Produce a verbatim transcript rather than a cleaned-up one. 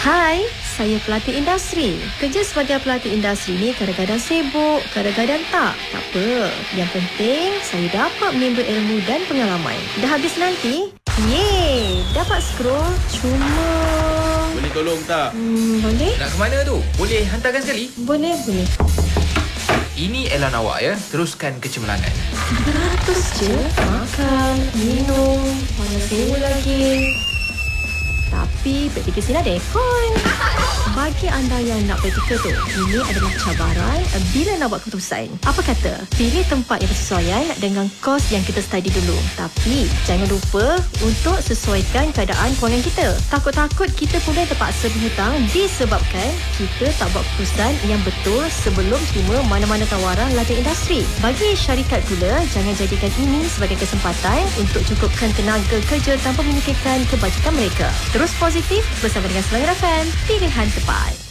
Hai, saya pelatih industri. Kerja sebagai pelatih industri ni kadang-kadang sibuk, kadang-kadang tak. Tak apa. Yang penting saya dapat menimba ilmu dan pengalaman. Dah habis nanti? Yeay, dapat scroll. Cuma... Boleh tolong tak? Hmm, boleh? Nak ke mana tu? Boleh hantarkan sekali? Boleh, boleh. Ini elan awak ya. Teruskan kecemerlangan. tiga ratus je. Makan, minum, mana sewa lagi. Tapi praktikasi ada aircon. Bagi anda yang nak praktikal tu, ini adalah cabaran bila nak buat keputusan. Apa kata? Pilih tempat yang bersesuaian dengan kos yang kita study dulu. Tapi jangan lupa untuk sesuaikan keadaan kewangan kita. Takut-takut kita pula terpaksa berhutang disebabkan kita tak buat keputusan yang betul sebelum terima mana-mana tawaran ladang industri. Bagi syarikat pula, jangan jadikan ini sebagai kesempatan untuk cukupkan tenaga kerja tanpa memikirkan kebajikan mereka. Terus positif bersama dengan Selangor F M, pilihan tepat.